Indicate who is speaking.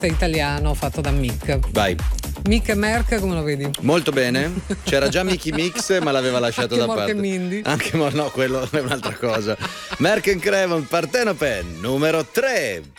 Speaker 1: italiano fatto da Mick.
Speaker 2: Vai.
Speaker 1: Mick e Merck, come lo vedi?
Speaker 2: Molto bene. C'era già Mickey Mix, ma l'aveva lasciato da parte.
Speaker 1: Mork e Mindy.
Speaker 2: No, quello è un'altra cosa. Merck and Cremon, Parthenope numero 3.